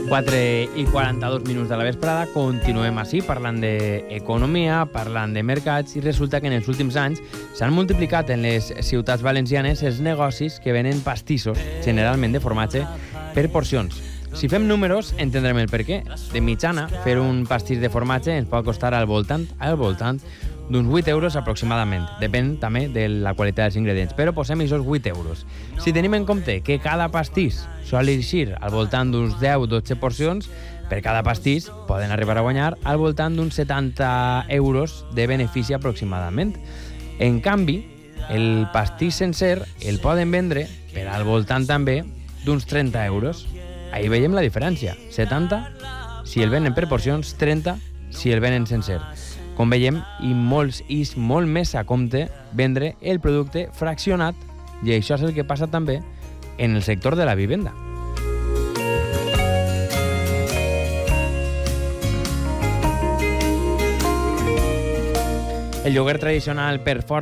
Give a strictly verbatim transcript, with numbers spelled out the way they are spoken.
quatre i quaranta-dos minuts de la vesprada, continuem així parlant d'economia, parlant de mercats, i resulta que en els últims anys s'han multiplicat en les ciutats valencianes els negocis que venen pastissos, generalment de formatge, per porcions. Si fem números, entendrem el per què. De mitjana, fer un pastís de formatge ens pot costar al voltant, al voltant d'uns vuit euros aproximadament. Depèn també de la qualitat dels ingredients, però posem aquests vuit euros. Si tenim en compte que cada pastís sol eixir al voltant d'uns deu a dotze porcions, per cada pastís poden arribar a guanyar al voltant d'uns setanta euros de benefici aproximadament. En canvi, el pastís sencer el poden vendre per al voltant també d'uns trenta euros. Ahí veiem la diferència. setanta si el venen per porcions, trenta si el venen sencer. Com veiem, i molts és molt més a compte vendre el producte fraccionat, i això és el que passa també en el sector de la vivenda. El lloguer tradicional per força